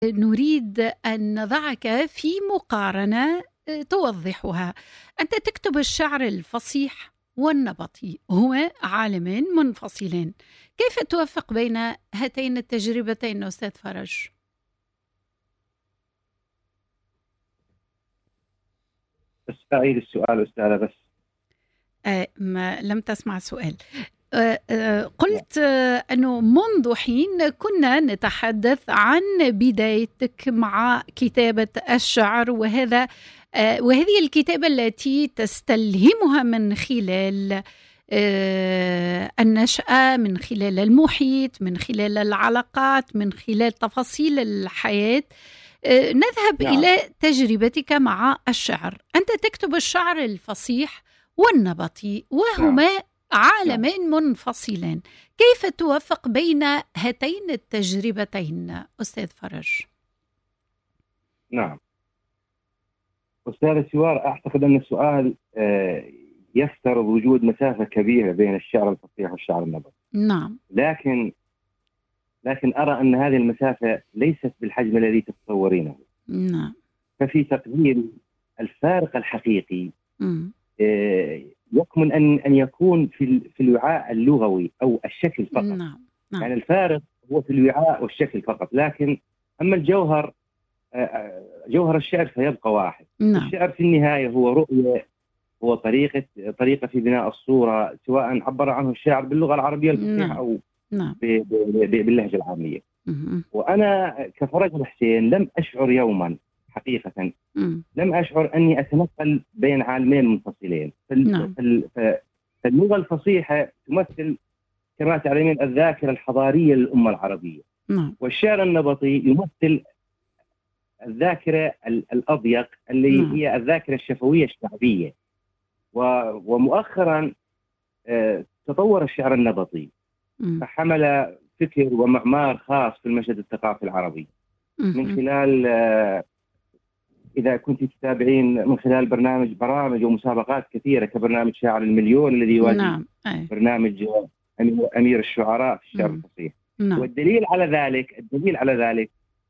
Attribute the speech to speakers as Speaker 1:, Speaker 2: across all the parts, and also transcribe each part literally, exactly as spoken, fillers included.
Speaker 1: نريد أن نضعك في مقارنة توضحها. أنت تكتب الشعر الفصيح والنبطي، هما عالمين منفصلين، كيف توفق بين هاتين التجربتين أستاذ فرج؟
Speaker 2: بس أعيد السؤال أستاذة. بس
Speaker 1: آه ما لم تسمع السؤال. آه آه قلت آه أنه منذ حين كنا نتحدث عن بدايتك مع كتابة الشعر، وهذا آه وهذه الكتابة التي تستلهمها من خلال آه النشأة، من خلال المحيط، من خلال العلاقات، من خلال تفاصيل الحياة. آه نذهب نعم. إلى تجربتك مع الشعر. أنت تكتب الشعر الفصيح والنبطي، وهما نعم. عالمين نعم. منفصلين، كيف توفق بين هاتين التجربتين أستاذ فرج؟
Speaker 2: نعم أستاذ سوار، أعتقد أن السؤال يفترض وجود مسافة كبيرة بين الشعر الفصيح والشعر النبطي.
Speaker 1: نعم.
Speaker 2: لكن لكن أرى أن هذه المسافة ليست بالحجم الذي تتصورينه.
Speaker 1: نعم.
Speaker 2: ففي تقدير الفارق الحقيقي
Speaker 1: م.
Speaker 2: يكمن أن أن يكون في في الوعاء اللغوي أو الشكل فقط.
Speaker 1: نعم. نعم.
Speaker 2: يعني الفارق هو في الوعاء والشكل فقط، لكن أما الجوهر، جوهر الشعر فيبقى واحد.
Speaker 1: نعم.
Speaker 2: الشعر في النهاية هو رؤية، هو طريقة طريقة في بناء الصورة، سواء عبر عنه الشاعر باللغة العربية الفصيحة
Speaker 1: نعم.
Speaker 2: أو
Speaker 1: نعم.
Speaker 2: باللهجة العامية.
Speaker 1: م-
Speaker 2: وأنا كفرج الحسين لم أشعر يوما حقيقة
Speaker 1: م.
Speaker 2: لم أشعر أني أتنقل بين عالمين منفصلين.
Speaker 1: نعم.
Speaker 2: فاللغة الفصيحة تمثل كما تعلمين الذاكرة الحضارية للأمة العربية.
Speaker 1: نعم.
Speaker 2: والشعر النبطي يمثل الذاكرة الأضيق اللي
Speaker 1: نعم.
Speaker 2: هي الذاكرة الشفوية الشعبية. ومؤخرا تطور الشعر النبطي
Speaker 1: م.
Speaker 2: فحمل فكر ومعمار خاص في المشهد الثقافي العربي من خلال، إذا كنت تتابعين، من خلال برنامج برامج ومسابقات كثيرة كبرنامج شاعر المليون الذي يواجه
Speaker 1: نعم.
Speaker 2: برنامج أمير الشعراء في الشعر الفصيح.
Speaker 1: نعم.
Speaker 2: والدليل على ذلك الدليل على ذلك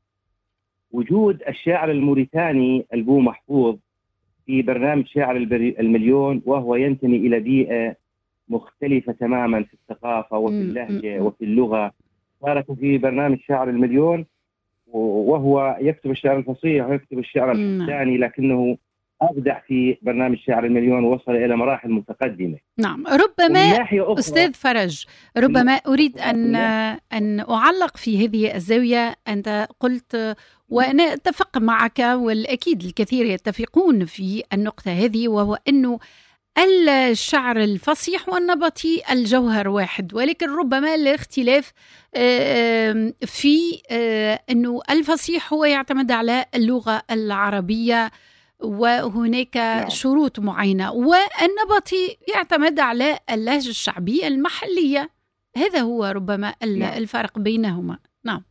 Speaker 2: وجود الشاعر الموريتاني البو محفوظ في برنامج شاعر المليون، وهو ينتمي إلى بيئة مختلفة تماما في الثقافة وفي اللهجة وفي اللغة. شارك في برنامج شاعر المليون وهو يكتب الشعر الفصيح ويكتب الشعر الحساني، لكنه أبدع في برنامج شاعر المليون ووصل إلى مراحل متقدمة.
Speaker 1: نعم. ربما أستاذ فرج، ربما أريد أن أن أعلق في هذه الزاوية. أنت قلت، وأنا أتفق معك والأكيد الكثير يتفقون في النقطة هذه، وهو أنه الشعر الفصيح والنبطي الجوهر واحد، ولكن ربما الاختلاف في أنه الفصيح هو يعتمد على اللغة العربية وهناك نعم. شروط معينة، والنبطي يعتمد على اللهجة الشعبية المحلية. هذا هو ربما نعم. الفرق بينهما. نعم.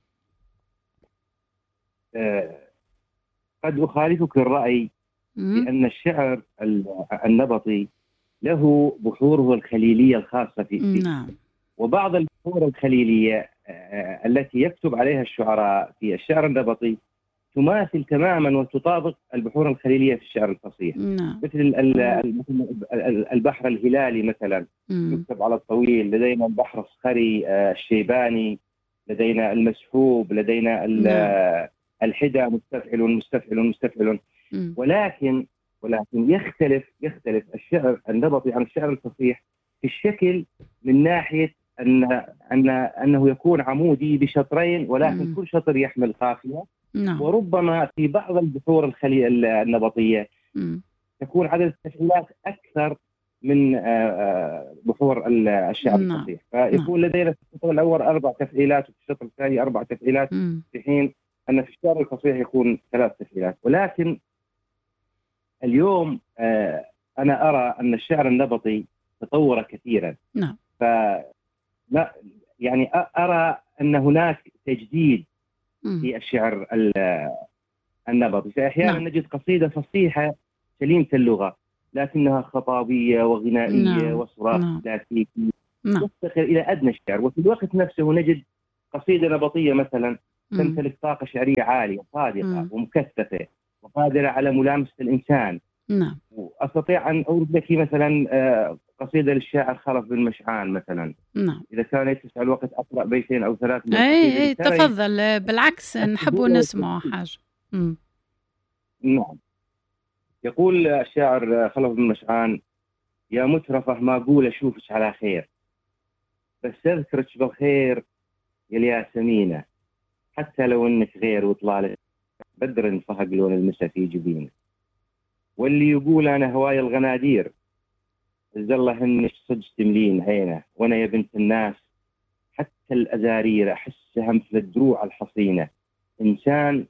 Speaker 2: أه قد أخالفك الرأي بأن الشعر النبطي له بحوره الخليلية الخاصة فيه.
Speaker 1: نعم.
Speaker 2: وبعض البحور الخليلية التي يكتب عليها الشعراء في الشعر النبطي تماثل تماما وتطابق البحور الخليلية في الشعر الفصيح.
Speaker 1: نعم.
Speaker 2: مثل البحر الهلالي مثلا يكتب على الطويل، لدينا البحر الصخري الشيباني، لدينا المسحوب، لدينا
Speaker 1: نعم.
Speaker 2: الحدى مستفعل مستفعل مستفعل. ولكن ولكن يختلف يختلف الشعر النبطي عن الشعر الفصيح في الشكل، من ناحية أن أن أنه يكون عمودي بشطرين، ولكن م. كل شطر يحمل قافية.
Speaker 1: نعم.
Speaker 2: وربما في بعض البحور الخلية النبطية
Speaker 1: م.
Speaker 2: تكون عدد التفعيلات أكثر من بحور الشعر
Speaker 1: نعم.
Speaker 2: الفصيح. فيكون نعم. لدينا في الشطر الأول أربع تفعيلات وفي الشطر الثاني أربع تفعيلات،
Speaker 1: م.
Speaker 2: في حين أن في الشعر الفصيح يكون ثلاث تفعيلات. ولكن اليوم أنا أرى أن الشعر النبطي تطور كثيرا.
Speaker 1: نعم.
Speaker 2: ف يعني أرى أن هناك تجديد م. في الشعر النبطي. فأحيانا نعم. نجد قصيدة فصيحة سليمة اللغة لكنها خطابية وغنائية
Speaker 1: نعم.
Speaker 2: وصراخ
Speaker 1: نعم.
Speaker 2: كلاسيكي
Speaker 1: نعم.
Speaker 2: تفتقر إلى أدنى الشعر. وفي الوقت نفسه نجد قصيدة نبطية مثلا تمتلك طاقة شعرية عالية صادقة
Speaker 1: مم.
Speaker 2: ومكثفة وقادرة على ملامسة الإنسان.
Speaker 1: نعم.
Speaker 2: وأستطيع أن أورد لك مثلا آه، قصيدة للشاعر خلف بن مشعان مثلا،
Speaker 1: نعم.
Speaker 2: إذا كان يتسع الوقت أقرأ بيتين أو ثلاث من
Speaker 1: أي
Speaker 2: القصيدة
Speaker 1: أي
Speaker 2: لترى
Speaker 1: تفضل، بالعكس نحب
Speaker 2: السهولة
Speaker 1: نسمع
Speaker 2: والتركيز.
Speaker 1: حاجة. مم.
Speaker 2: نعم. يقول الشاعر خلف بن مشعان: يا مترفة ما أقول أشوفك على خير، بس أذكرك بالخير يا الياسمينة، حتى لو إنك غير وطلالك بدر انفهق لون المسا في جبينه. واللي يقول أنا هواي الغنادير، عز الله إنك صدق تملين عينه، وأنا يا بنت الناس حتى الأزارير أحسها مثل الدروع الحصينة. إنسان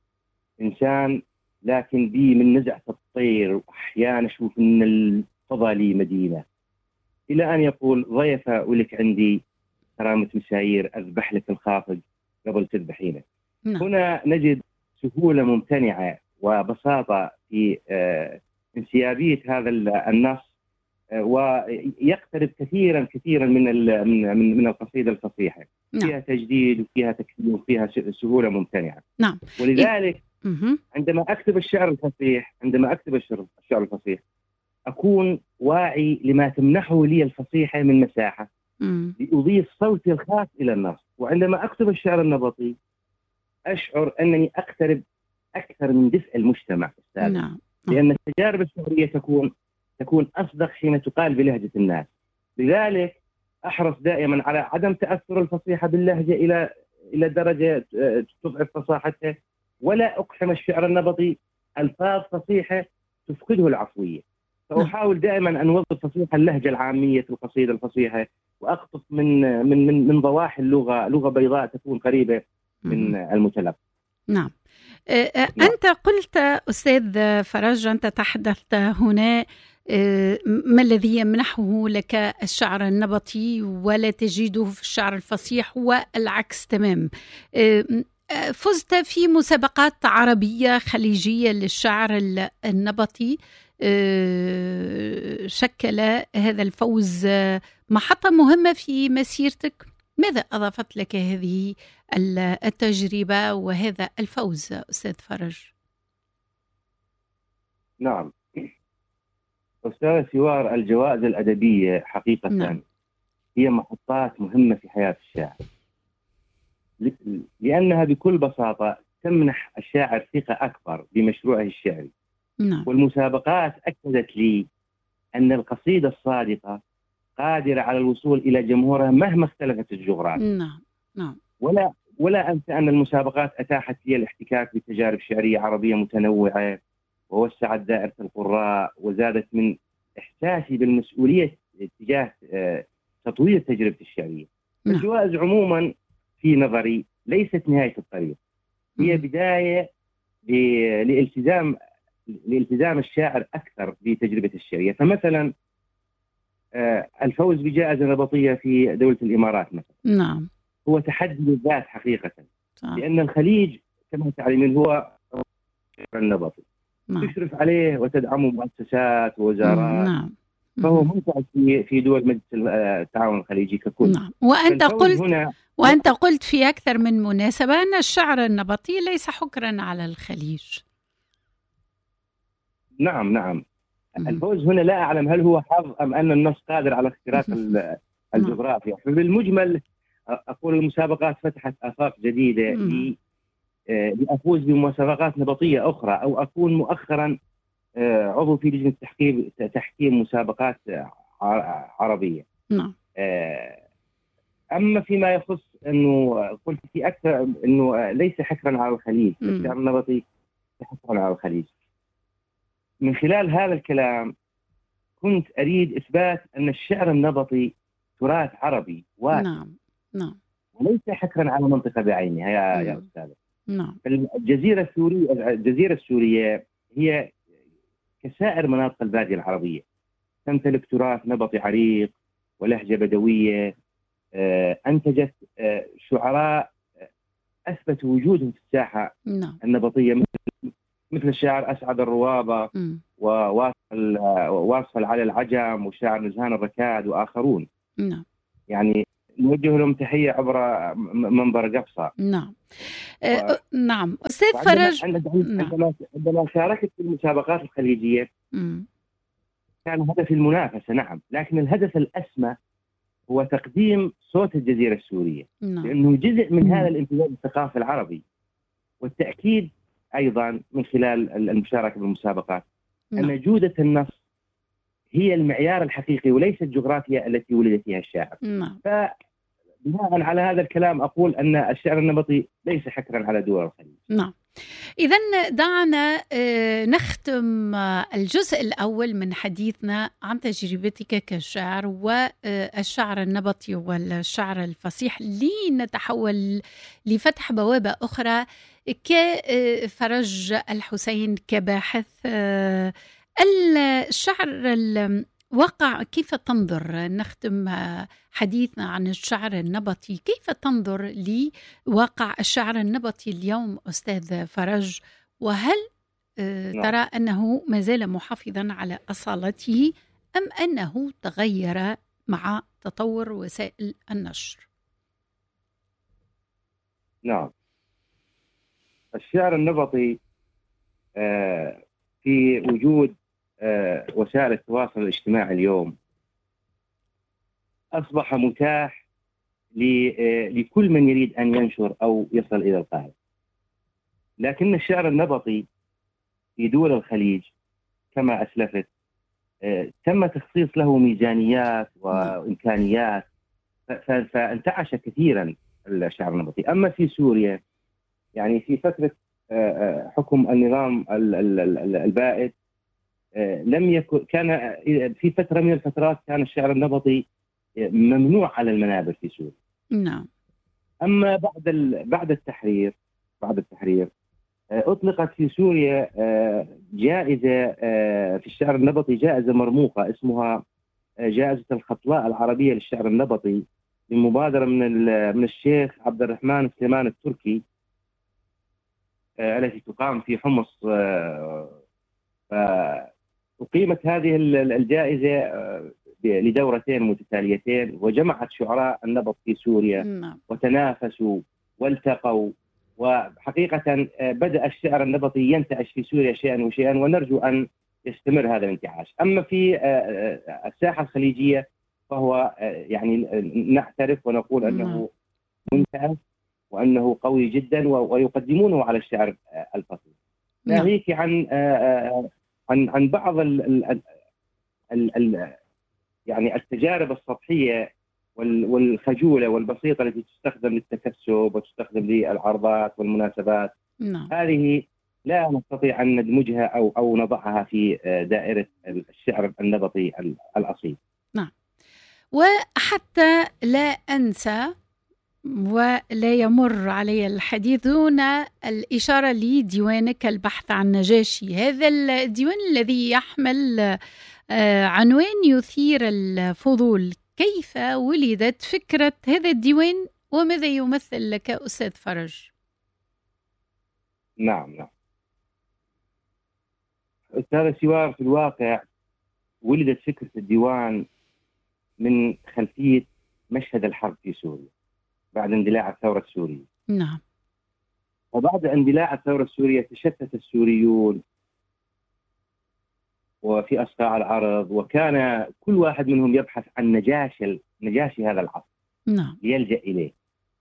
Speaker 2: إنسان لكن بي من نزعة الطير، وأحيانا أشوف إن الفضا لي مدينة. إلى أن يقول: ضيفة ولك عندي كرامة مسايير، أذبح لك الخافق قبل تذبحينه.
Speaker 1: نعم.
Speaker 2: هنا نجد سهولة ممتنعة وبساطة في آه، انسيابية هذا النص، آه، ويقترب كثيرا كثيرا من ال- من من من القصيدة الفصيحة.
Speaker 1: نعم.
Speaker 2: فيها تجديد وفيها تكثير وفيها س- سهولة ممتنعة.
Speaker 1: نعم.
Speaker 2: ولذلك
Speaker 1: مهم.
Speaker 2: عندما أكتب الشعر الفصيح عندما أكتب الشعر الشعر الفصيح أكون واعي لما تمنحه لي الفصيحة من مساحة،
Speaker 1: مم.
Speaker 2: لأضيف صوتي الخاص إلى النص. وعندما أكتب الشعر النبطي أشعر أنني أقترب أكثر من دفء المجتمع أستاذ،
Speaker 1: نعم.
Speaker 2: لأن التجارب الشعرية تكون تكون أصدق حين تقال بلهجة الناس. لذلك أحرص دائما على عدم تأثر الفصيحة باللهجة إلى إلى درجة آه، تضعف فصاحتها، ولا أقحم الشعر النبطي ألفاظ فصيحة تفقده العفوية. فأحاول دائما أن أوظف فصيحة اللهجة العامية في القصيدة الفصيحة، وأقطف من من من من ضواحي اللغة، لغة بيضاء تكون قريبة من
Speaker 1: مهم.
Speaker 2: المتلقي.
Speaker 1: نعم. آه، آه،
Speaker 2: نعم.
Speaker 1: أنت قلت أستاذ فرج، أنت تحدثت هنا آه، ما الذي يمنحه لك الشعر النبطي ولا تجده في الشعر الفصيح، والعكس تمام. آه، آه، فزت في مسابقات عربية خليجية للشعر ال- النبطي. آه، شكل هذا الفوز آه، محطة مهمة في مسيرتك. ماذا أضافت لك هذه ال- التجربة وهذا الفوز أستاذ فرج؟
Speaker 2: نعم أستاذ سوار، الجوائز الأدبية حقيقة
Speaker 1: نعم.
Speaker 2: هي محطات مهمة في حياة الشاعر، ل- لأنها بكل بساطة تمنح الشاعر ثقة أكبر بمشروعه الشعري.
Speaker 1: نعم.
Speaker 2: والمسابقات أكدت لي أن القصيدة الصادقة قادرة على الوصول إلى جمهورها مهما اختلفت الجغرافيا.
Speaker 1: نعم. نعم.
Speaker 2: ولا ولا أنسى أن المسابقات أتاحت لي الاحتكاك بتجارب شعرية عربية متنوعة، ووسعت دائرة القراء، وزادت من إحساسي بالمسؤولية تجاه آه، تطوير تجربة الشعرية.
Speaker 1: نعم.
Speaker 2: الجوائز عموما في نظري ليست نهاية الطريق، هي
Speaker 1: مم.
Speaker 2: بداية ل- لالتزام لالتزام الشاعر أكثر بتجربة الشعرية. فمثلا آه، الفوز بجائزة نبطية في دولة الإمارات مثلا
Speaker 1: نعم.
Speaker 2: هو تحدي للذات حقيقة،
Speaker 1: صح.
Speaker 2: لأن الخليج كما تعلمين هو النبطي
Speaker 1: نعم.
Speaker 2: تشرف عليه وتدعمه مؤسسات
Speaker 1: مم.
Speaker 2: ووزارات،
Speaker 1: نعم.
Speaker 2: فهو
Speaker 1: مم.
Speaker 2: منتعش في في دول مجلس التعاون الخليجي ككل.
Speaker 1: نعم. وأنت
Speaker 2: فالفوز
Speaker 1: قلت
Speaker 2: هنا
Speaker 1: وأنت قلت في أكثر من مناسبة أن الشعر النبطي ليس حكرا على الخليج.
Speaker 2: نعم نعم
Speaker 1: مم.
Speaker 2: الفوز هنا لا أعلم هل هو حظ أم أن النص قادر على اختراق ال-
Speaker 1: نعم.
Speaker 2: الجغرافيا. فبالمجمل أقول المسابقات فتحت آفاق جديدة
Speaker 1: مم.
Speaker 2: لي آه، لأفوز بمسابقات نبطية أخرى، أو أكون مؤخرا آه، عضو في لجنة تحكيم تحكيم مسابقات آه، ع- عربية.
Speaker 1: نعم.
Speaker 2: آه، أما فيما يخص أنه قلت في أكثر أنه آه، ليس حكرا على الخليج،
Speaker 1: مم.
Speaker 2: الشعر النبطي حكرا على الخليج. من خلال هذا الكلام كنت أريد إثبات أن الشعر النبطي تراث عربي واسع،
Speaker 1: نعم. نعم.
Speaker 2: وليس حكرا على منطقة بعينها يا يا
Speaker 1: مم.
Speaker 2: أستاذ.
Speaker 1: نعم.
Speaker 2: الجزيرة السورية الجزيرة السورية هي كسائر مناطق البادية العربية، تمتلك تراث نبطي عريق ولهجة بدوية، آه، أنتجت آه، شعراء آه، أثبتوا وجودهم في الساحة
Speaker 1: نعم.
Speaker 2: النبطية، مثل مثل الشاعر أسعد الروابة
Speaker 1: مم.
Speaker 2: وواصل واصل على العجم وشاعر نزهان الركاد وآخرون.
Speaker 1: نعم.
Speaker 2: يعني نوجه لهم تحية عبر منبر قفصة.
Speaker 1: نعم.
Speaker 2: و...
Speaker 1: أه نعم أستاذ
Speaker 2: وعندما-
Speaker 1: فرج.
Speaker 2: عندما
Speaker 1: نعم.
Speaker 2: عندما عندما شاركت في المسابقات الخليجية
Speaker 1: مم.
Speaker 2: كان هدف المنافسة، نعم، لكن الهدف الأسمى هو تقديم صوت الجزيرة السورية،
Speaker 1: نعم.
Speaker 2: لأنه جزء من
Speaker 1: مم.
Speaker 2: هذا الامتداد الثقافي العربي، والتأكيد أيضا من خلال المشاركة بالمسابقات
Speaker 1: نعم.
Speaker 2: أن جودة النص هي المعيار الحقيقي وليس الجغرافيا التي ولد فيها الشاعر.
Speaker 1: نعم.
Speaker 2: فبناء على هذا الكلام أقول أن الشعر النبطي ليس حكرا على دول الخليج.
Speaker 1: نعم. إذن دعنا آه، نختم آه، الجزء الأول من حديثنا عن تجربتك كشاعر والشعر النبطي والشعر الفصيح، لنتحول لفتح بوابة أخرى كفرج الحسين كباحث. آه، الشعر الواقع كيف تنظر؟ نختم آه، حديثنا عن الشعر النبطي، كيف تنظر لواقع الشعر النبطي اليوم أستاذ فرج؟ وهل آه،
Speaker 2: نعم.
Speaker 1: ترى أنه ما زال محافظا على أصالته أم أنه تغير مع تطور وسائل النشر؟
Speaker 2: نعم، الشعر النبطي آه، في وجود آه، وسائل التواصل الاجتماعي اليوم أصبح متاح ل- آه، لكل من يريد أن ينشر أو يصل إلى القاعدة. لكن الشعر النبطي في دول الخليج كما أسلفت آه، تم تخصيص له ميزانيات وإمكانيات، ف- ف- فانتعش كثيرا الشعر النبطي. أما في سوريا يعني في فترة آه، آه، حكم النظام ال- ال- ال- البائد آه، لم يكن كان آه، في فترة من الفترات كان الشعر النبطي آه، ممنوع على المنابر في سوريا.
Speaker 1: نعم.
Speaker 2: أما بعد ال- بعد التحرير بعد التحرير آه، أطلقت في سوريا آه، جائزة آه، في الشعر النبطي، جائزة مرموقة اسمها آه، جائزة الخطلاء العربية للشعر النبطي، بمبادرة من ال- من الشيخ عبد الرحمن سليمان التركي آه، التي تقام في حمص. آه، فأقيمت هذه ال- الجائزة آه، لدورتين متتاليتين، وجمعت شعراء النبط في سوريا
Speaker 1: نعم.
Speaker 2: وتنافسوا والتقوا. وحقيقة آه، بدأ الشعر النبطي ينتعش في سوريا شيئا وشيئا، ونرجو أن يستمر هذا الانتعاش. أما في آه، آه، الساحة الخليجية فهو آه، يعني نعترف ونقول أنه منتعش وأنه قوي جدا، و- ويقدمونه على الشعر آه، الفصيح.
Speaker 1: نعم.
Speaker 2: ناهيك عن آه، آه، عن عن بعض ال ال ال ال يعني التجارب السطحية وال- والخجولة والبسيطة التي تستخدم للتكسب وتستخدم للعرضات والمناسبات،
Speaker 1: نعم.
Speaker 2: هذه لا نستطيع أن ندمجها أو أو نضعها في آه، دائرة الشعر النبطي ال- الأصيل.
Speaker 1: نعم. وحتى لا أنسى ولا يمر علي الحديث دون الإشارة لديوانك البحث عن نجاشي، هذا الديوان الذي يحمل آه، عنوان يثير الفضول. كيف ولدت فكرة هذا الديوان وماذا يمثل لك أستاذ فرج؟
Speaker 2: نعم نعم أستاذ سوار، في الواقع ولدت فكرة الديوان من خلفية مشهد الحرب في سوريا بعد اندلاع الثورة السورية.
Speaker 1: نعم.
Speaker 2: وبعد اندلاع الثورة السورية تشتت السوريون وفي أصقاع العرض، وكان كل واحد منهم يبحث عن نجاشي نجاشي هذا العصر
Speaker 1: نعم.
Speaker 2: ليلجأ إليه.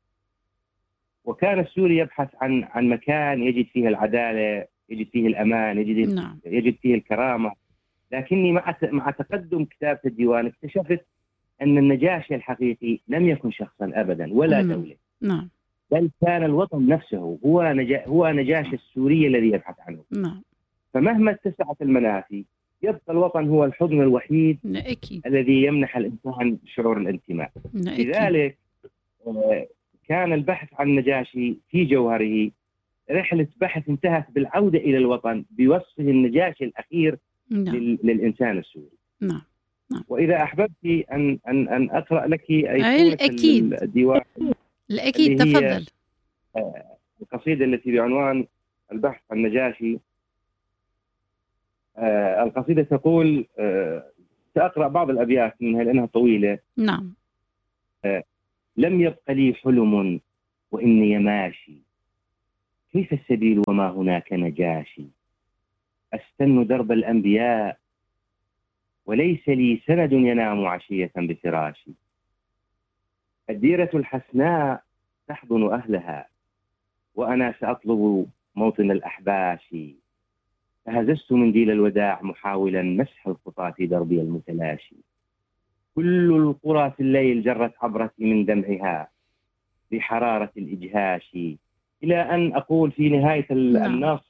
Speaker 2: وكان السوري يبحث عن عن مكان يجد فيه العدالة، يجد فيه الأمان، يجد
Speaker 1: نعم.
Speaker 2: يجد فيه الكرامة. لكني مع مع تقدم كتابة الديوان اكتشفت أن النجاشي الحقيقي لم يكن شخصا أبدا ولا
Speaker 1: نعم.
Speaker 2: دولة،
Speaker 1: نعم.
Speaker 2: بل كان الوطن نفسه هو نجا هو نجاشي السوري الذي يبحث عنه.
Speaker 1: نعم.
Speaker 2: فمهما اتسعت المنافي يبقى الوطن هو الحضن الوحيد
Speaker 1: أكيد.
Speaker 2: الذي يمنح الإنسان شعور الانتماء.
Speaker 1: أكيد.
Speaker 2: لذلك آه، كان البحث عن النجاشي في جوهره رحلة بحث انتهت بالعودة إلى الوطن بوصفه النجاشي الأخير
Speaker 1: نعم.
Speaker 2: لل- للإنسان السوري.
Speaker 1: نعم. نعم.
Speaker 2: وإذا أحببت أن أن أن أقرأ لك أيقونة
Speaker 1: الأكيد.
Speaker 2: الديوان
Speaker 1: الأكيد،
Speaker 2: اللي هي
Speaker 1: تفضل.
Speaker 2: القصيدة التي بعنوان البحث عن النجاشي. آه، القصيدة تقول آه، سأقرأ بعض الأبيات منها لأنها طويلة.
Speaker 1: نعم.
Speaker 2: آه، لم يبق لي حلم وإني ماشي، كيف السبيل وما هناك نجاشي، أستن درب الأنبياء وليس لي سند ينام عشية بفراشي، الديرة الحسناء تحضن أهلها وأنا سأطلب موطن الأحباش، فهززت منديل الوداع محاولا مسح الخطى في دربي المتلاشي، كل القرى في الليل جرت عبرتي من دمعها بحرارة الإجهاش، إلى أن أقول في نهاية النص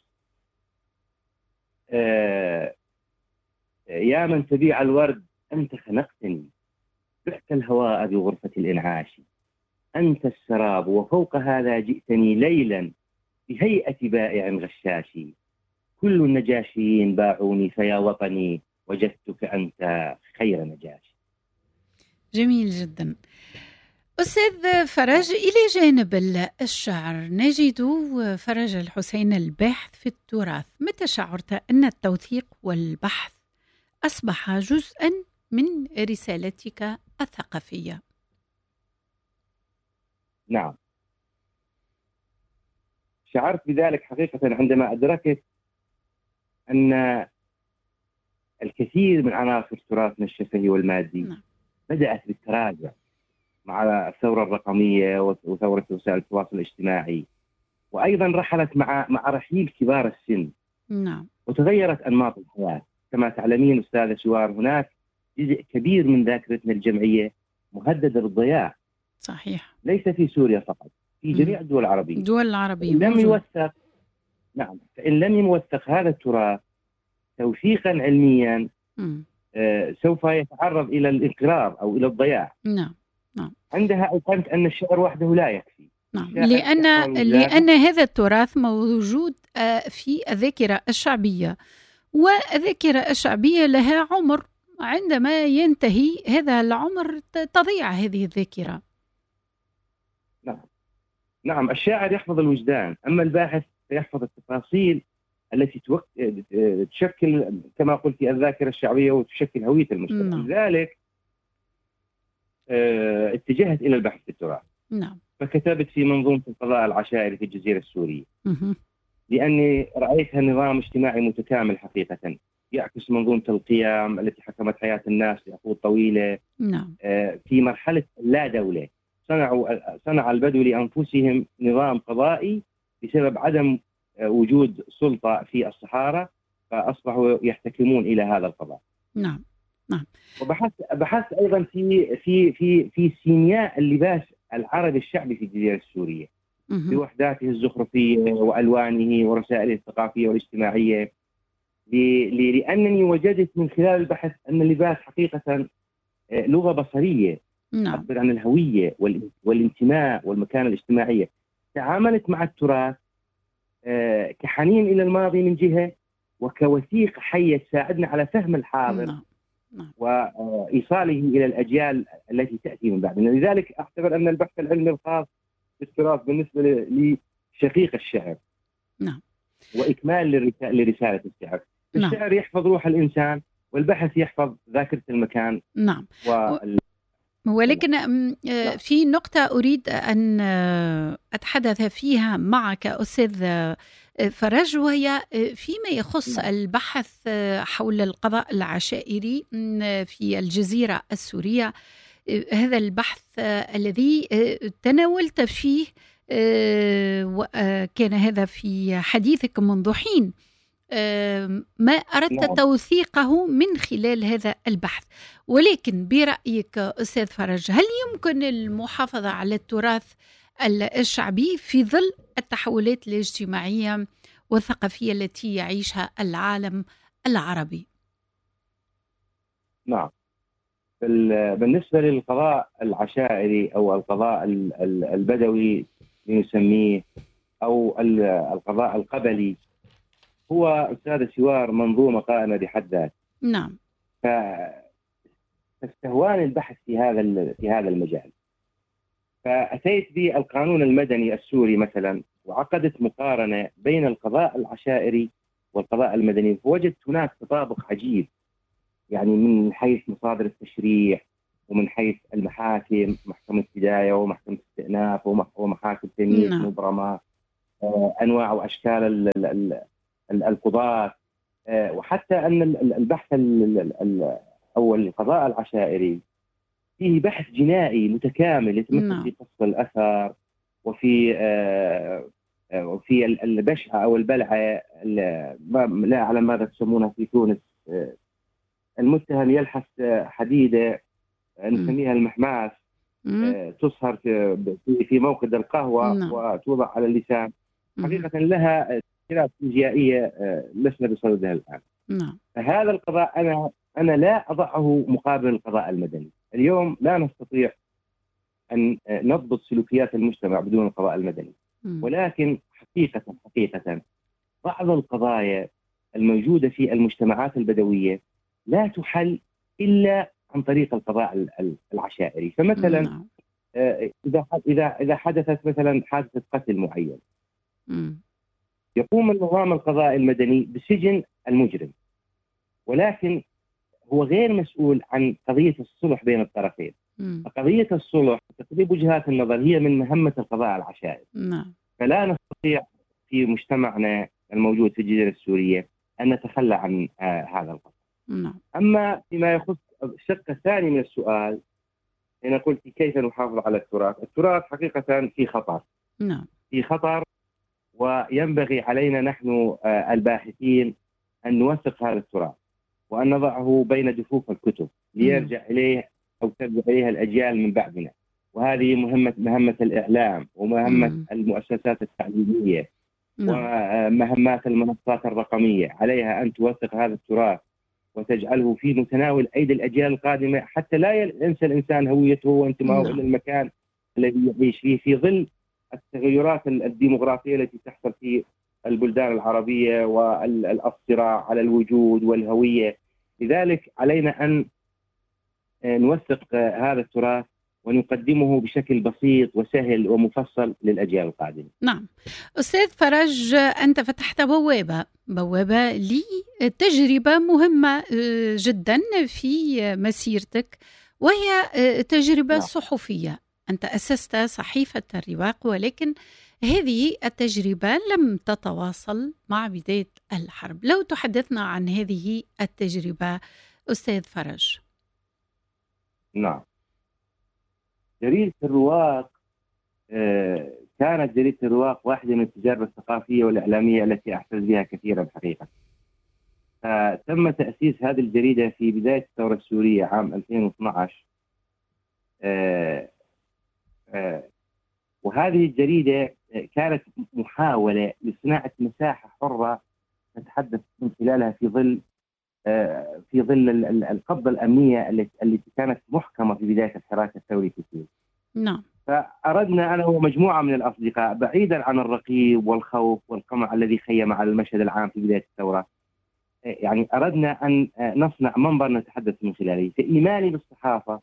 Speaker 2: آه يا من تبيع الورد أنت خنقتني، بعت الهواء بغرفة الإنعاش، أنت السراب وفوق هذا جئتني ليلا بهيئة بائع غشاش، كل النجاشيين باعوني فيا وطني وجدتك أنت خير نجاش.
Speaker 1: جميل جدا. أستاذ فرج، إلى جانب الشعر نجد فرج الحسين الباحث في التراث، متى شعرت أن التوثيق والبحث أصبح جزءا من رسالتك الثقافية؟
Speaker 2: نعم، شعرت بذلك حقيقة عندما أدركت أن الكثير من عناصر تراثنا الشفهي والمادي نعم. بدأت بالتراجع مع الثورة الرقمية وثورة وسائل التواصل الاجتماعي، وأيضا رحلت مع مع رحيل كبار السن
Speaker 1: نعم.
Speaker 2: وتغيرت أنماط الحياة. كما تعلمين أستاذة شوار، هناك جزء كبير من ذاكرتنا الجمعية مهددة بالضياع.
Speaker 1: صحيح.
Speaker 2: ليس في سوريا فقط، في جميع الدول العربية.
Speaker 1: الدول العربية
Speaker 2: إن لم يوثق نعم فإن لم يوثق هذا التراث توثيقا علميا آه سوف يتعرض إلى الانقراض أو إلى الضياع.
Speaker 1: نعم نعم.
Speaker 2: عندها أيقنت أن الشعر وحده لا يكفي.
Speaker 1: نعم، لأن لأن هذا التراث موجود في الذاكرة الشعبية، والذاكرة الشعبية لها عمر، عندما ينتهي هذا العمر تضيع هذه الذاكرة.
Speaker 2: نعم نعم، الشاعر يحفظ الوجدان، أما الباحث يحفظ التفاصيل التي توك... تشكل كما قلت الذاكرة الشعبية وتشكل هوية المجتمع.
Speaker 1: نعم.
Speaker 2: لذلك اه... اتجهت إلى البحث في التراث.
Speaker 1: نعم.
Speaker 2: فكتبت في منظومة القضاء العشائري في الجزيرة السورية،
Speaker 1: مه.
Speaker 2: لأني رأيتها نظام اجتماعي متكامل حقيقة، يعكس منظومة القيم التي حكمت حياة الناس لعقود طويلة.
Speaker 1: نعم.
Speaker 2: اه... في مرحلة لا دولة صنعوا صنع البدو لأنفسهم نظام قضائي بسبب عدم وجود سلطة في الصحارى، فأصبحوا يحتكمون إلى هذا القضاء.
Speaker 1: نعم نعم.
Speaker 2: وبحثت بحثت أيضا في في في في سيمياء اللباس العربي الشعبي في الجزيرة السورية بوحداته الزخرفية وألوانه ورسائله الثقافية والاجتماعية، لأنني وجدت من خلال البحث أن اللباس حقيقة لغة بصرية تعبر عن الهوية والانتماء والمكانة الاجتماعية. تعاملت مع التراث كحنين إلى الماضي من جهة، وكوثيقة حية تساعدنا على فهم الحاضر
Speaker 1: نعم. نعم.
Speaker 2: وإيصاله إلى الأجيال التي تأتي من بعدنا. لذلك أعتبر أن البحث العلمي الخاص بالتراث بالنسبة لي شقيق الشعر.
Speaker 1: نعم.
Speaker 2: وإكمال لرسالة الشعر.
Speaker 1: نعم.
Speaker 2: الشعر يحفظ روح الإنسان، والبحث يحفظ ذاكرة المكان.
Speaker 1: نعم.
Speaker 2: وال...
Speaker 1: ولكن في نقطة أريد أن أتحدث فيها معك أستاذ فرج، وهي فيما يخص البحث حول القضاء العشائري في الجزيرة السورية. هذا البحث الذي تناولت فيه وكان هذا في حديثك منذ حين، ما أردت
Speaker 2: نعم.
Speaker 1: توثيقه من خلال هذا البحث، ولكن برأيك أستاذ فرج، هل يمكن المحافظة على التراث الشعبي في ظل التحولات الاجتماعية والثقافية التي يعيشها العالم العربي؟
Speaker 2: نعم، بالنسبة للقضاء العشائري أو القضاء البدوي نسميه، أو القضاء القبلي، هو أستاذ سوار منظومة قائمة بحد ذات.
Speaker 1: نعم.
Speaker 2: فاستهواني البحث في هذا في هذا المجال، فأتيت بالقانون المدني السوري مثلا، وعقدت مقارنة بين القضاء العشائري والقضاء المدني، فوجدت هناك تطابق عجيب، يعني من حيث مصادر التشريع ومن حيث المحاكم، محكمة بداية ومحكمة استئناف ومحاكم تمييز مبرمة، أنواع وأشكال ال ال ال القضاة، وحتى أن البحث أو القضاء العشائري فيه بحث جنائي متكامل يتمثل في قص الأثر وفي وفي البشعة أو البلعة، لا أعلم ماذا تسمونها في تونس، المتهم يلحس حديدة نسميها المحماس، تصهر في في موقد القهوة
Speaker 1: نعم.
Speaker 2: وتوضع على اللسان. حقيقة لها تأثيرات فيزيائية لسنا بصددها الآن.
Speaker 1: نعم.
Speaker 2: فهذا القضاء أنا أنا لا أضعه مقابل القضاء المدني. اليوم لا نستطيع أن نضبط سلوكيات المجتمع بدون القضاء المدني، ولكن حقيقة حقيقة بعض القضايا الموجودة في المجتمعات البدوية لا تحل إلا عن طريق القضاء العشائري. فمثلا إذا إذا إذا حدثت مثلا حادثة قتل معين، يقوم النظام القضائي المدني بسجن المجرم، ولكن هو غير مسؤول عن قضية الصلح بين الطرفين. قضية الصلح وتقريب وجهات النظر هي من مهمة القضاء العشائري. فلا نستطيع في مجتمعنا الموجود في الجزيرة السورية أن نتخلى عن آه هذا القضاء. أما فيما يخص الشق الثاني من السؤال، أنا قلت كيف نحافظ على التراث. التراث حقيقة في خطر.
Speaker 1: نعم.
Speaker 2: في خطر، وينبغي علينا نحن آه الباحثين أن نوثق هذا التراث وأن نضعه بين دفوف الكتب ليرجع إليه أو ترجع إليها الأجيال من بعدنا. وهذه مهمة مهمة الإعلام ومهمة مم. المؤسسات التعليمية مم. ومهمات المنصات الرقمية. عليها أن توثق هذا التراث وتجعله في متناول أيدي الأجيال القادمة، حتى لا ينسى الإنسان هويته وانتمائه إلى المكان الذي يعيش فيه في ظل التغيرات الديمغرافية التي تحصل في البلدان العربية والصراع على الوجود والهوية. لذلك علينا أن نوثق هذا التراث ونقدمه بشكل بسيط وسهل ومفصل للأجيال القادمة.
Speaker 1: نعم. أستاذ فرج، أنت فتحت بوابة بوابة لتجربة مهمة جدا في مسيرتك، وهي تجربة نعم. صحفية. أنت أسست صحيفة الرواق، ولكن هذه التجربة لم تتواصل مع بداية الحرب. لو تحدثنا عن هذه التجربة أستاذ فرج.
Speaker 2: نعم. جريدة الرواق آه كانت جريدة الرواق واحدة من التجارب الثقافية والإعلامية التي أحتز بها كثيرا حقيقة. آه تم تأسيس هذه الجريدة في بداية الثورة السورية عام ألفين واثني عشر. آه آه وهذه الجريدة كانت محاولة لصناعة مساحة حرة نتحدث من خلالها في ظل في ظل القبضة الأمنية التي كانت محكمة في بداية الحراك الثوري في سوريا.
Speaker 1: نعم.
Speaker 2: فأردنا أنا ومجموعة من الأصدقاء بعيدا عن الرقيب والخوف والقمع الذي خيم على المشهد العام في بداية الثورة، يعني أردنا أن نصنع منبر نتحدث من خلاله. فإيماني بالصحافة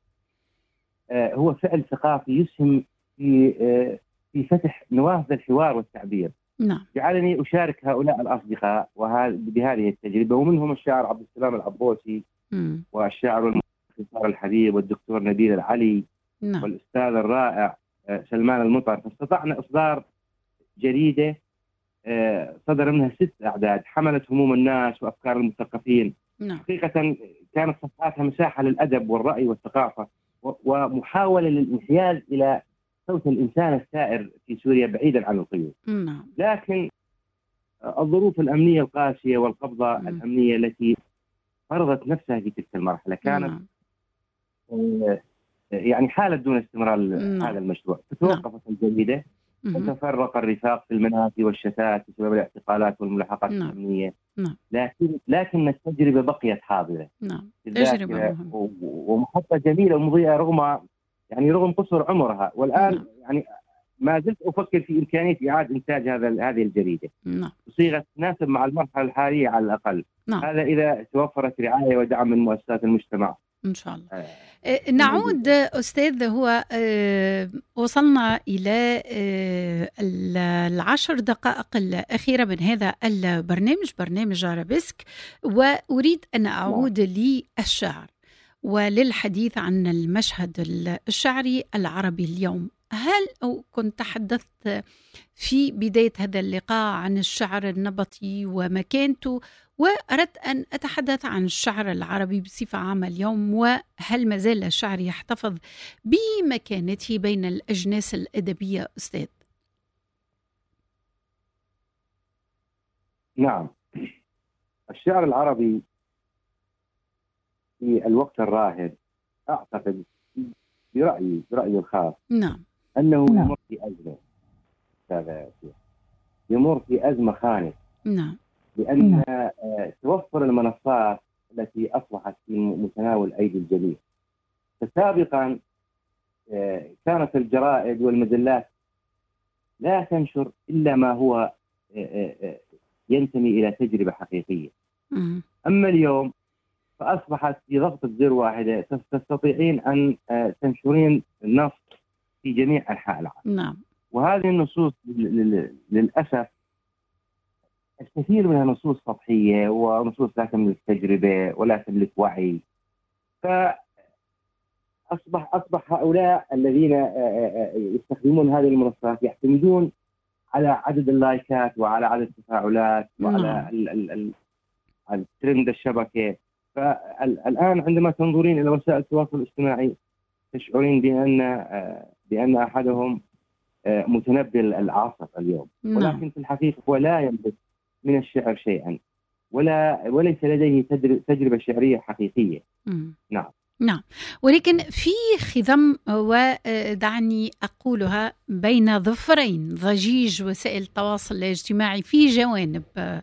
Speaker 2: هو فعل ثقافي يسهم في في فتح نوافذ الحوار والتعبير.
Speaker 1: نعم.
Speaker 2: جعلني أشارك هؤلاء الأصدقاء بهذه التجربة، ومنهم الشاعر عبد السلام العبوسي م. والشاعر والموسيقار الحبيب والدكتور نبيل العلي. نعم. والأستاذ الرائع سلمان المطر. فاستطعنا إصدار جريدة صدر منها ست أعداد حملت هموم الناس وأفكار المثقفين.
Speaker 1: نعم.
Speaker 2: حقيقة كانت صفحاتها مساحة للأدب والرأي والثقافة ومحاولة للانحياز إلى صوت الإنسان السائر في سوريا بعيدا عن القيود.
Speaker 1: نعم.
Speaker 2: لكن الظروف الأمنية القاسية والقبضة م. الأمنية التي فرضت نفسها في تلك المرحلة كانت نعم. يعني حالة دون استمرار نعم. هذا المشروع. فتوقفت نعم. الجريدة وتفرق الرفاق في المنافي والشتات بسبب الاعتقالات والملاحقات نعم. الأمنية.
Speaker 1: نعم.
Speaker 2: لكن لكن التجربة بقيت حاضرة.
Speaker 1: نعم. تجربة مهمة
Speaker 2: ومحطة جميلة ومضيئة رغم يعني رغم قصر عمرها. والآن نعم. يعني ما زلت أفكر في إمكانية إعادة إنتاج هذا هذه الجريدة
Speaker 1: نعم.
Speaker 2: بصيغة تناسب مع المرحلة الحالية على الأقل.
Speaker 1: نعم.
Speaker 2: هذا إذا توفرت رعاية ودعم من مؤسسات المجتمع
Speaker 1: إن شاء الله. آه نعود أستاذ، هو آه وصلنا إلى آه العشر دقائق الأخيرة من هذا البرنامج، برنامج عربسك، وأريد أن أعود نعم. للشعر وللحديث عن المشهد الشعري العربي اليوم. هل أو كنت تحدثت في بداية هذا اللقاء عن الشعر النبطي ومكانته، وأردت أن أتحدث عن الشعر العربي بصفة عامة اليوم، وهل ما زال الشعر يحتفظ بمكانته بين الأجناس الأدبية أستاذ؟
Speaker 2: نعم، الشعر العربي في الوقت الراهن أعتقد برأيي برأيي الخاص
Speaker 1: نعم
Speaker 2: أنه يمر في أزمة، يمر في أزمة خانقة.
Speaker 1: نعم
Speaker 2: لأن آه، توفر المنصات التي أصبحت في متناول أيدي الجميع. فسابقا آه، كانت الجرائد والمجلات لا تنشر إلا ما هو آه، آه، ينتمي إلى تجربة حقيقية.
Speaker 1: مم.
Speaker 2: أما اليوم فأصبحت في ضغطة زر واحدة تستطيعين أن آه، تنشرين النص في جميع أنحاء العالم.
Speaker 1: نعم.
Speaker 2: وهذه النصوص للأسف الكثير منها نصوص سطحية ونصوص لا تملك تجربة ولا تملك وعي. فأصبح أصبح هؤلاء الذين يستخدمون هذه المنصات يعتمدون على عدد اللايكات وعلى عدد التفاعلات وعلى ال ال ال الترند الشبكة. فالآن عندما تنظرين إلى وسائل التواصل الاجتماعي تشعرين بأن بأن أحدهم متنبي العصر اليوم، ولكن في الحقيقة هو لا يملك من الشعر شيئا ولا وليس لديه تجربة شعرية حقيقية.
Speaker 1: مم.
Speaker 2: نعم
Speaker 1: نعم، ولكن في خضم، ودعني أقولها، بين ظفرين ضجيج وسائل التواصل الاجتماعي في جوانب،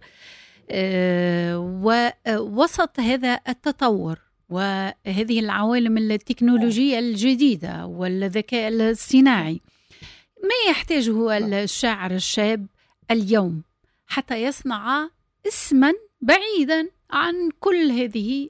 Speaker 1: ووسط هذا التطور وهذه العوالم التكنولوجية الجديدة والذكاء الصناعي، ما يحتاجه الشاعر الشاب اليوم حتى يصنع اسما بعيدا عن كل هذه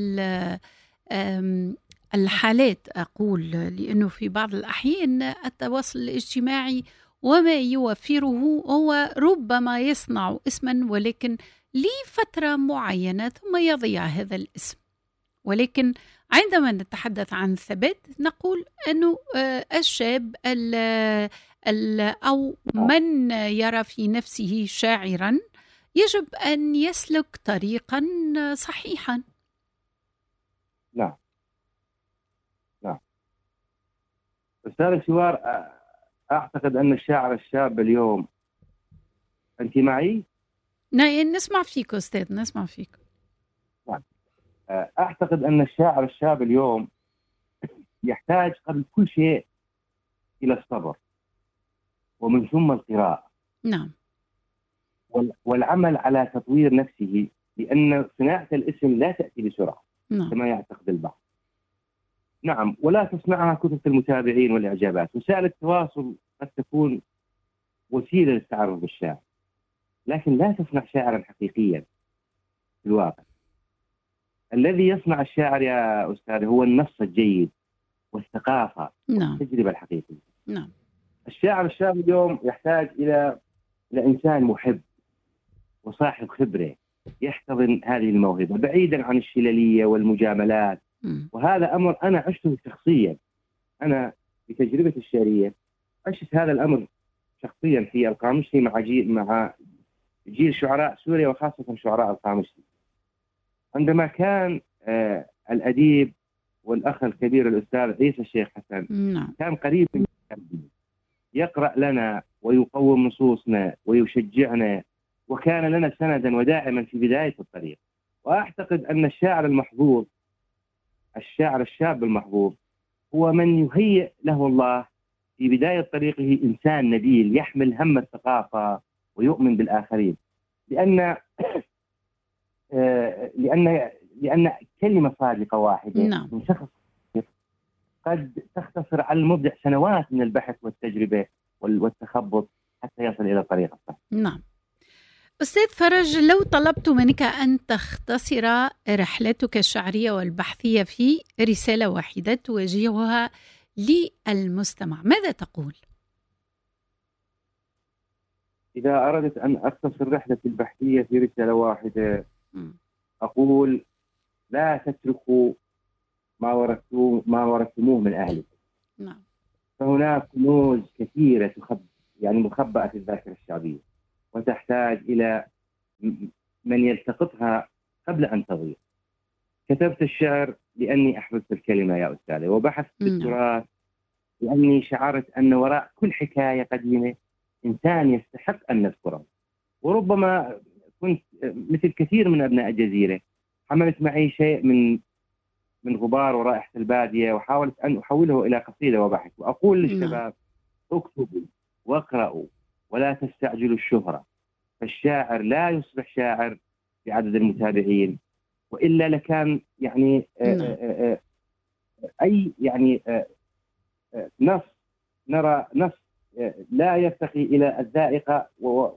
Speaker 1: الحالات؟ أقول لأنه في بعض الأحيان التواصل الاجتماعي وما يوفره هو ربما يصنع اسما ولكن لفترة معينة ثم يضيع هذا الاسم. ولكن عندما نتحدث عن الثبات نقول أنه الشاب ال ال أو من يرى في نفسه شاعرا يجب أن يسلك طريقا صحيحا.
Speaker 2: نعم نعم أستاذ شوار، أعتقد أن الشاعر الشاب اليوم، أنت معي؟
Speaker 1: نسمع فيك أستاذ، نسمع فيك.
Speaker 2: نعم. أعتقد أن الشاعر الشاب اليوم يحتاج قبل كل شيء إلى الصبر ومن ثم القراءة.
Speaker 1: نعم.
Speaker 2: والعمل على تطوير نفسه، لأن صناعة الاسم لا تأتي بسرعة. نعم. كما يعتقد البعض. نعم، ولا تصنعها كثرة المتابعين والإعجابات. وسائل التواصل قد تكون وسيلة للتعرف بالشاعر، لكن لا تصنع شاعرا حقيقيا في الواقع. الذي يصنع الشاعر يا أستاذ هو النص الجيد والثقافة. نعم. والتجربة الحقيقية.
Speaker 1: نعم.
Speaker 2: الشاعر الشاب اليوم يحتاج إلى إلى إنسان محب وصاحب خبرة يحتضن هذه الموهبة بعيدا عن الشلالية والمجاملات. م. وهذا أمر أنا عشته شخصيا. أنا بتجربتي الشعرية عشت هذا الأمر شخصيا في القاموسي مع جيل مع جيل شعراء سوريا وخاصة شعراء القاموسي. عندما كان آه الأديب والأخ الكبير الأستاذ عيسى الشيخ حسن م. كان قريب من يقرأ لنا ويقوم نصوصنا ويشجعنا، وكان لنا سندا وداعما في بداية الطريق. وأعتقد أن الشاعر المحظوظ، الشاعر الشاب المحظوظ، هو من يهيئ له الله في بداية طريقه إنسان نبيل يحمل هم الثقافة ويؤمن بالآخرين. لأن لأن لأن كلمة صادقة واحدة
Speaker 1: نعم.
Speaker 2: من شخص قد تختصر على المبدع سنوات من البحث والتجربة والتخبط حتى يصل إلى طريق الصح.
Speaker 1: نعم. أستاذ فرج، لو طلبت منك أن تختصر رحلتك الشعرية والبحثية في رسالة واحدة توجهها للمستمع، ماذا تقول؟
Speaker 2: إذا أردت أن أختصر رحلتي البحثية في رسالة واحدة م. أقول: لا تتركوا ما ورثتوه ما ورثتموه من أهلكم.
Speaker 1: نعم.
Speaker 2: فهناك كنوز كثيرة تخب يعني مخبأة في الذاكرة الشعبية، وتحتاج إلى من يلتقطها قبل أن تضيع. كتبت الشعر لأني أحببت الكلمة يا أستاذة، وبحثت بالتراث لأني شعرت أن وراء كل حكاية قديمة إنسان يستحق أن نذكره. وربما كنت مثل كثير من أبناء الجزيرة حملت معي شيء من من غبار ورائحة البادية، وحاولت أن أحوله إلى قصيدة وبحث، وأقول للشباب اكتبوا واقرأوا ولا تستعجلوا الشهرة، فالشاعر لا يصبح شاعر بعدد المتابعين، وإلا لكان يعني آآ آآ أي يعني نص نرى نص لا يرتقي إلى الذائقة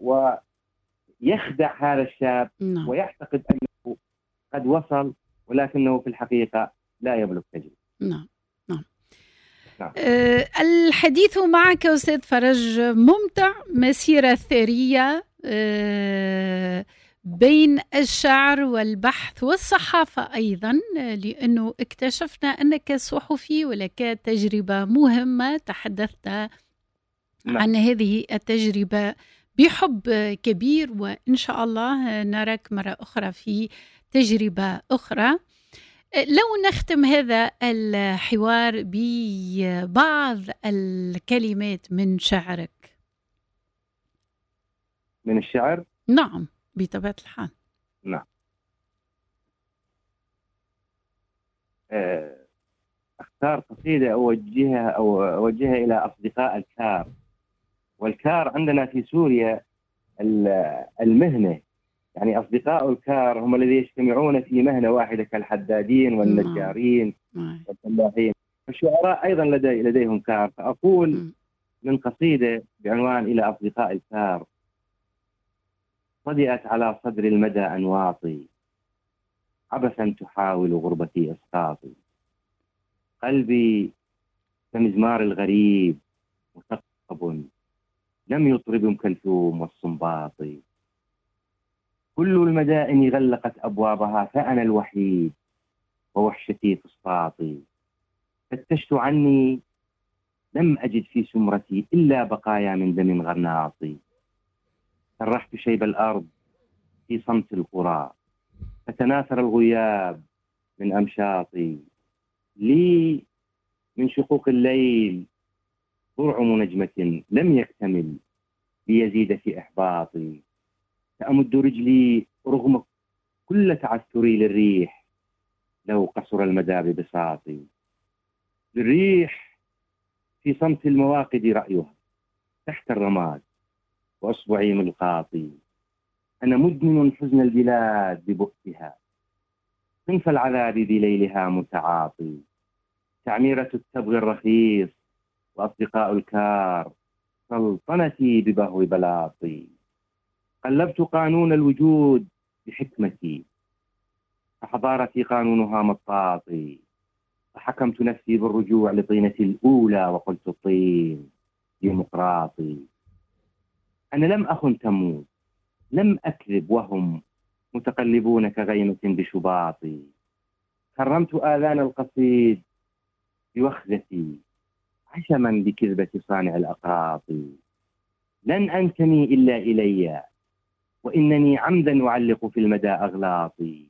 Speaker 2: ويخدع هذا الشاب ويعتقد أنه قد وصل، ولكنه في الحقيقة لا يبلغ تجربة.
Speaker 1: نعم نعم. نعم. أه الحديث معك أستاذ فرج ممتع، مسيرة ثرية أه بين الشعر والبحث والصحافة أيضا، لأنه اكتشفنا أنك صحفي ولك تجربة مهمة، تحدثت نعم. عن هذه التجربة بحب كبير، وإن شاء الله نراك مرة أخرى في تجربة أخرى. لو نختم هذا الحوار ببعض الكلمات من شعرك.
Speaker 2: من الشعر؟
Speaker 1: نعم بطبيعة الحال.
Speaker 2: نعم. أختار قصيدة أوجهها أو أوجهها إلى أصدقاء الكار. والكار عندنا في سوريا المهنة، يعني أصدقاء الكار هم الذين يجتمعون في مهنة واحدة كالحدادين والنجارين والفلاحين. الشعراء أيضا لدي لديهم كار. فأقول من قصيدة بعنوان إلى أصدقاء الكار: صدئت على صدر المدى أنواطي، عبثا تحاول غربتي إسقاطي، قلبي كمزمار الغريب مثقب لم يطرب أم كلثوم والصنباطي، كل المدائن غلقت أبوابها فأنا الوحيد ووحشتي فسطاطي، فتشت عني لم أجد في سمرتي إلا بقايا من دم غرناطي، سرحت شيب الأرض في صمت القرى فتناثر الغياب من أمشاطي، لي من شقوق الليل برعم نجمة لم يكتمل ليزيد في إحباطي، فأمد رجلي رغم كل تعثري للريح لو قصر المدى ببساطي، للريح في صمت المواقد رأيها تحت الرماد وأصبعي ملقاطي، أنا مدمن حزن البلاد ببؤسها صنف العذاب بليلها متعاطي، تعميرة التبغ الرخيص وأصدقاء الكار سلطنتي ببهو بلاطي، قلبت قانون الوجود بحكمتي فحضارتي قانونها مطاطي، فحكمت نفسي بالرجوع لطينتي الأولى وقلت الطين ديمقراطي، أنا لم أخن تموت لم أكذب وهم متقلبون كغيمة بشباطي، كرمت آذان القصيد بوخزتي عشما بكذبة صانع الأقراط، لن أنتمي إلا إلي وإنني عمدا أعلق في المدى أغلاطي،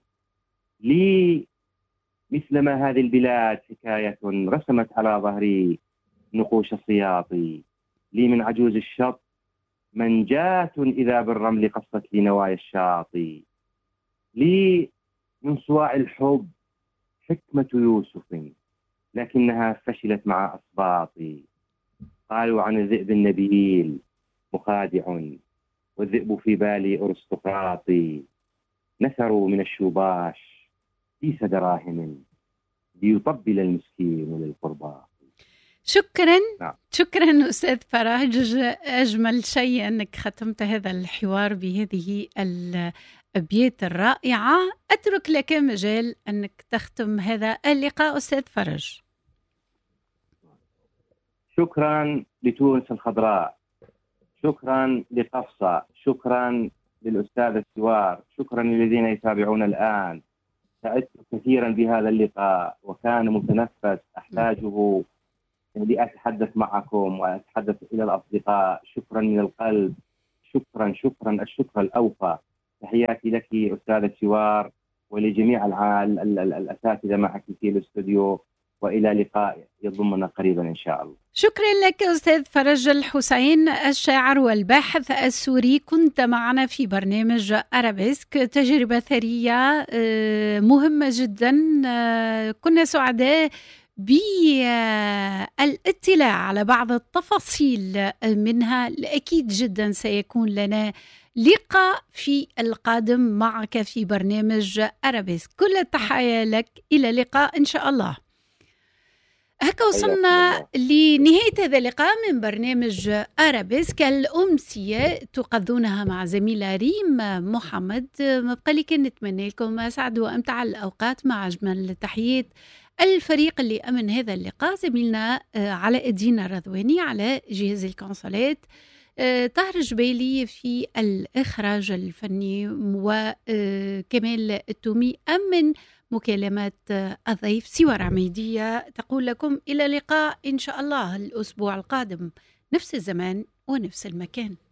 Speaker 2: لي مثلما هذه البلاد حكاية رسمت على ظهري نقوش السياطي، لي من عجوز الشط منجاة إذا بالرمل قصت لي نوايا الشاطي، لي من صواع الحب حكمة يوسف لكنها فشلت مع أصباطي، قالوا عن الذئب النبيل مخادع والذئب في بالي أرستقراطي، نثروا من الشوباش كيس دراهم ليطبل المسكين للقرباء.
Speaker 1: شكرا نعم. شكرا أستاذ فرج، أجمل شيء أنك ختمت هذا الحوار بهذه الأبيات الرائعة. أترك لك مجال أنك تختم هذا اللقاء أستاذ فرج.
Speaker 2: شكرا لتونس الخضراء، شكرا لقفصة، شكرا للأستاذ السوار، شكرا للذين يتابعون الآن، سعدت كثيرا بهذا اللقاء وكان متنفس أحتاجه لأتحدث معكم وأتحدث إلى الأصدقاء. شكرا من القلب، شكرا شكرا الشكر الأوفى. تحياتي لك أستاذة شوار ولجميع العال الأساتذة معك في الاستوديو، وإلى لقاء يضمنا قريبا إن شاء الله.
Speaker 1: شكرا لك أستاذ فرج الحسين الشاعر والباحث السوري، كنت معنا في برنامج أرابيسك. تجربة ثرية مهمة جدا، كنا سعداء بالاطلاع على بعض التفاصيل منها. أكيد جدا سيكون لنا لقاء في القادم معك في برنامج أرابيسك. كل التحية لك، إلى اللقاء إن شاء الله. هكا وصلنا لنهاية هذا اللقاء من برنامج أرابيسك، الأمسية تقضونها مع زميلة ريم محمد. مبقى لي كان نتمنى لكم أسعد وأمتع الأوقات مع أجمل تحيات الفريق اللي أمن هذا اللقاء، زميلنا علاء الدين الرضواني على جهاز الكونسولات، طاهر جبالي في الإخراج الفني، وكمال التومي أمن مكالمات الضيف. سوار عميدية تقول لكم إلى اللقاء إن شاء الله الأسبوع القادم، نفس الزمان ونفس المكان.